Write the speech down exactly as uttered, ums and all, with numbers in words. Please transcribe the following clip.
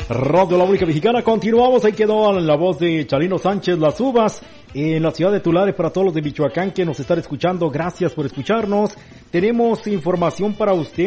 Radio La Única Mexicana, continuamos, ahí quedó la voz de Chalino Sánchez, Las Uvas, en la ciudad de Tulare, para todos los de Michoacán que nos están escuchando, gracias por escucharnos. Tenemos información para usted.